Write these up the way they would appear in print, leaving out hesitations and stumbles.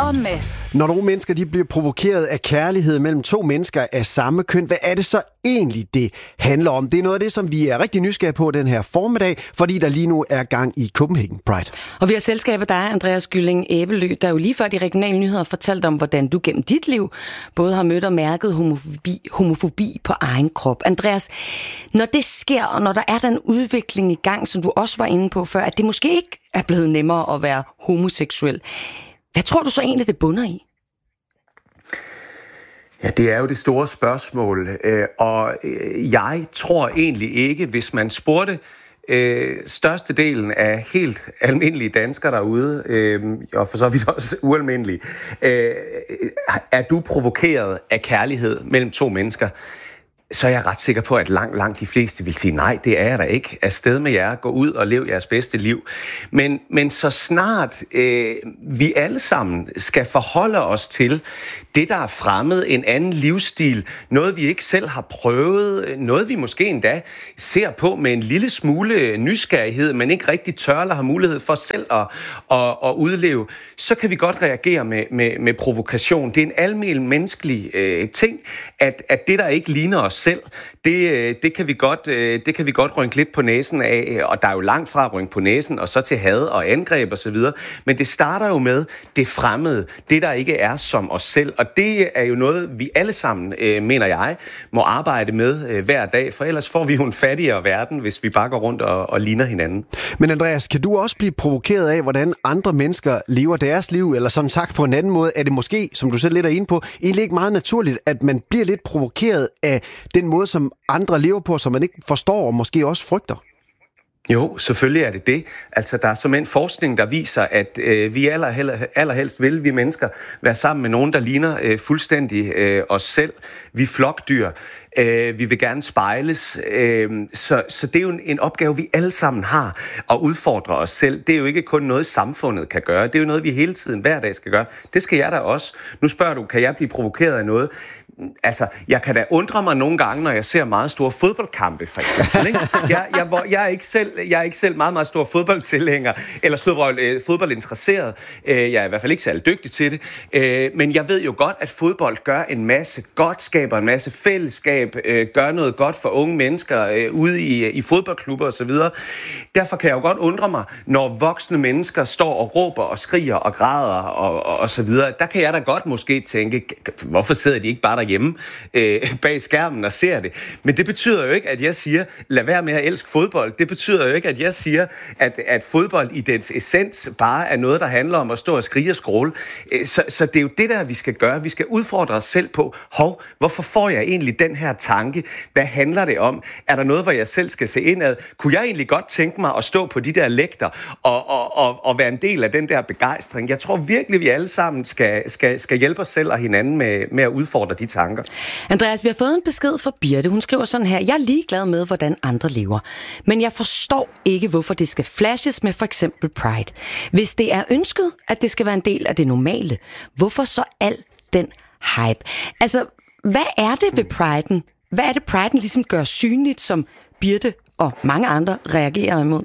og Mads. Når nogle mennesker de bliver provokeret af kærlighed mellem to mennesker af samme køn, hvad er det så egentlig, det handler om? Det er noget af det, som vi er rigtig nysgerrige på den her formiddag, fordi der lige nu er gang i Copenhagen Pride. Og vi har selskabet dig, Andreas Gylling Æbelø, der jo lige før de regionale nyheder fortalte om, hvordan du gennem dit liv både har mødt og mærket homofobi på egen krop. Andreas, når det sker, og når der er den udvikling i gang, som du også var inde på før, at det måske ikke er blevet nemmere at være homoseksuel, hvad tror du så egentlig, det bunder i? Ja, det er jo det store spørgsmål, og jeg tror egentlig ikke, hvis man spurgte størstedelen af helt almindelige danskere derude, og for så vidt også ualmindelige, er du provokeret af kærlighed mellem to mennesker, så er jeg ret sikker på, at langt de fleste vil sige, nej, det er jeg da ikke. Afsted med jer, gå ud og lev jeres bedste liv. Men så snart vi alle sammen skal forholde os til det, der er fremmed, en anden livsstil, noget vi ikke selv har prøvet, noget vi måske endda ser på med en lille smule nysgerrighed, men ikke rigtig tør eller har mulighed for selv at udleve, så kan vi godt reagere med provokation. Det er en almen menneskelig ting, at det, der ikke ligner os selv, det kan vi godt rynke lidt på næsen af, og der er jo langt fra at rynke på næsen, og så til had og angreb osv., men det starter jo med det fremmede, det der ikke er som os selv, og det er jo noget, vi alle sammen, mener jeg, må arbejde med hver dag, for ellers får vi jo en fattigere verden, hvis vi bare går rundt og ligner hinanden. Men Andreas, kan du også blive provokeret af, hvordan andre mennesker lever deres liv, eller sådan sagt på en anden måde, er det måske, som du selv lidt er inde på, egentlig ikke meget naturligt, at man bliver lidt provokeret af den måde, som andre lever på, som man ikke forstår og måske også frygter? Jo, selvfølgelig er det det. Altså, der er simpelthen forskning, der viser, at vi allerhelst vil, vi mennesker, være sammen med nogen, der ligner fuldstændig os selv. Vi er flokdyr. Vi vil gerne spejles. Så det er jo en opgave, vi alle sammen har, at udfordre os selv. Det er jo ikke kun noget, samfundet kan gøre. Det er jo noget, vi hele tiden, hver dag skal gøre. Det skal jeg da også. Nu spørger du, kan jeg blive provokeret af noget? Altså, jeg kan da undre mig nogle gange, når jeg ser meget store fodboldkampe, for eksempel. Ikke? Jeg er ikke selv meget stor fodboldtilhænger, eller fodboldinteresseret. Jeg er i hvert fald ikke særlig dygtig til det. Men jeg ved jo godt, at fodbold gør en masse godt, skaber en masse fællesskab, gør noget godt for unge mennesker ude i fodboldklubber osv. Derfor kan jeg jo godt undre mig, når voksne mennesker står og råber og skriger og græder og så videre. Der kan jeg da godt måske tænke, hvorfor sidder de ikke bare derhjemme bag skærmen og ser det? Men det betyder jo ikke, at jeg siger, lad være med at elske fodbold. Det betyder jo ikke, at jeg siger, at fodbold i dens essens bare er noget, der handler om at stå og skrige og skråle. Så det er jo det der, vi skal gøre. Vi skal udfordre os selv på, hvorfor får jeg egentlig den her tanke? Hvad handler det om? Er der noget, hvor jeg selv skal se indad? Kunne jeg egentlig godt tænke mig at stå på de der lægter og være en del af den der begejstring? Jeg tror virkelig, vi alle sammen skal hjælpe os selv og hinanden med at udfordre de tanker. Andreas, vi har fået en besked fra Birte. Hun skriver sådan her: jeg er ligeglad med, hvordan andre lever. Men jeg forstår ikke, hvorfor det skal flashes med for eksempel Pride. Hvis det er ønsket, at det skal være en del af det normale, hvorfor så al den hype? Altså, hvad er det ved Pride'en? Hvad er det, Pride'en ligesom gør synligt, som Birte og mange andre reagerer imod?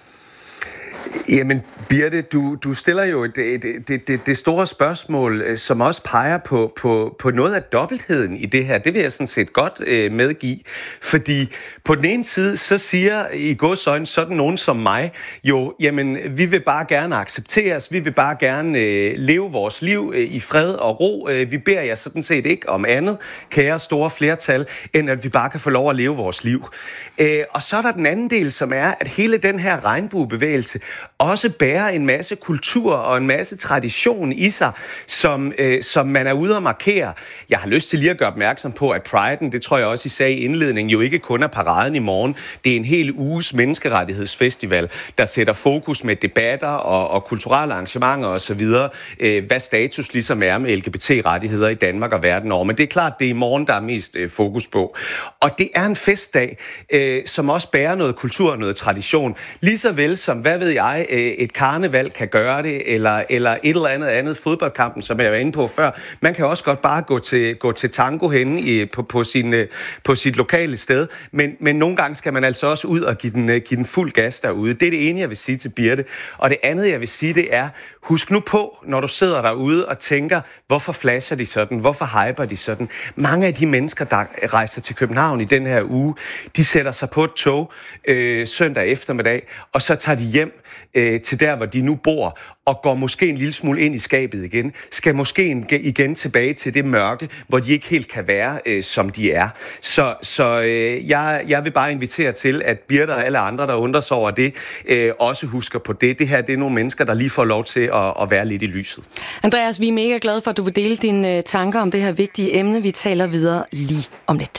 Jamen, Birte, du stiller jo det store spørgsmål, som også peger på noget af dobbeltheden i det her. Det vil jeg sådan set godt medgive. Fordi på den ene side, så siger i godsøjne sådan nogen som mig, jo, jamen, vi vil bare gerne accepteres, vi vil bare gerne leve vores liv i fred og ro. Vi beder jer sådan set ikke om andet, kære store flertal, end at vi bare kan få lov at leve vores liv. Og så er der den anden del, som er, at hele den her regnbuebevægelse også bærer en masse kultur og en masse tradition i sig, som man er ude at markere. Jeg har lyst til lige at gøre opmærksom på, at Pride'en, det tror jeg også, I sagde i indledningen, jo ikke kun er paraden i morgen. Det er en hel uges menneskerettighedsfestival, der sætter fokus med debatter og kulturelle arrangementer osv., hvad status ligesom er med LGBT-rettigheder i Danmark og verden over. Men det er klart, det er i morgen, der er mest fokus på. Og det er en festdag, som også bærer noget kultur og noget tradition. Lige så vel som, hvad ved jeg, et karneval kan gøre det, eller et eller andet fodboldkampen, som jeg var inde på før. Man kan også godt bare gå til tango henne på sit lokale sted, men nogle gange skal man altså også ud og give den fuld gas derude. Det er det ene, jeg vil sige til Birte. Og det andet, jeg vil sige, det er, husk nu på, når du sidder derude og tænker, hvorfor flasher de sådan? Hvorfor hyper de sådan? Mange af de mennesker, der rejser til København i den her uge, de sætter sig på et tog søndag eftermiddag, og så tager de hjem til der, hvor de nu bor, og går måske en lille smule ind i skabet igen, skal måske igen tilbage til det mørke, hvor de ikke helt kan være, som de er. Så jeg vil bare invitere til, at Birte og alle andre, der undrer sig over det, også husker på det. Det her, det er nogle mennesker, der lige får lov til at være lidt i lyset. Andreas, vi er mega glade for, at du vil dele dine tanker om det her vigtige emne. Vi taler videre lige om lidt.